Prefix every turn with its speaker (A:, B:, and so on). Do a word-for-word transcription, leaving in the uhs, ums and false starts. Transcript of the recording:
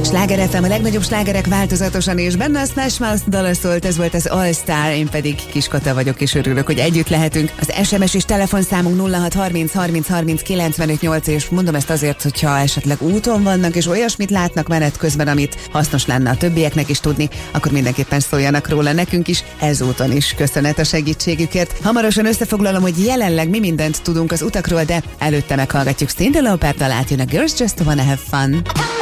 A: Sláger ef em, a legnagyobb slágerek változatosan, és benne a Smash Mouth dala szólt, ez volt az All Star, én pedig Kiskata vagyok, és örülök, hogy együtt lehetünk. Az es em es és telefonszámunk nulla hat harminc harminc harminc kilencvenöt nyolc, és mondom ezt azért, hogyha esetleg úton vannak, és olyasmit látnak menet közben, amit hasznos lenne a többieknek is tudni, akkor mindenképpen szóljanak róla nekünk is, ezúton is köszönet a segítségükért. Hamarosan összefoglalom, hogy jelenleg mi mindent tudunk az utakról, de előtte meghallgatjuk Cyndi Lauper dalát, jön a Girls Just Wanna Have Fun.